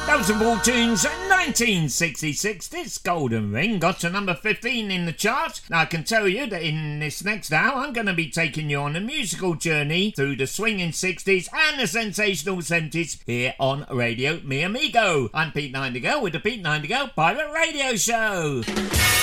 Those are all tunes 1966. This Golden Ring got to number 15 in the chart. Now I can tell you that in this next hour I'm going to be taking you on a musical journey through the swinging 60s and the sensational 70s here on Radio Mi Amigo. I'm Pete Nightingale with the Pete Nightingale Pirate Radio Show.